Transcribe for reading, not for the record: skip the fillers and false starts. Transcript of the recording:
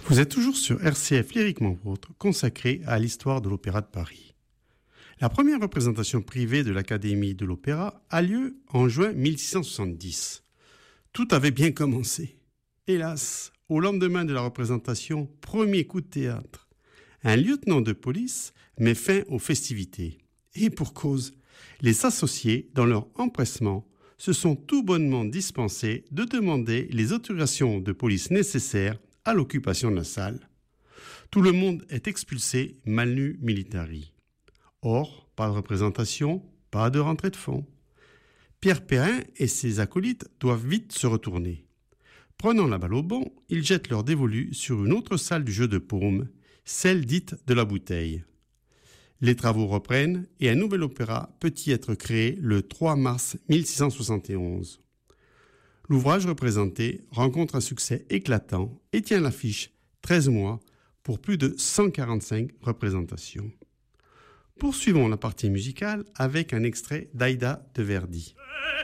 Vous êtes toujours sur RCF Lyriquement Vôtre, consacré à l'histoire de l'Opéra de Paris. La première représentation privée de l'Académie de l'Opéra a lieu en juin 1670. Tout avait bien commencé. Hélas, au lendemain de la représentation, premier coup de théâtre. Un lieutenant de police met fin aux festivités. Et pour cause, les associés, dans leur empressement, se sont tout bonnement dispensés de demander les autorisations de police nécessaires à l'occupation de la salle. Tout le monde est expulsé manu militari. Or, pas de représentation, pas de rentrée de fonds. Pierre Perrin et ses acolytes doivent vite se retourner. Prenant la balle au bond, ils jettent leur dévolu sur une autre salle du jeu de paume, celle dite de la bouteille. Les travaux reprennent et un nouvel opéra peut y être créé le 3 mars 1671. L'ouvrage représenté rencontre un succès éclatant et tient l'affiche 13 mois pour plus de 145 représentations. Poursuivons la partie musicale avec un extrait d'Aïda de Verdi.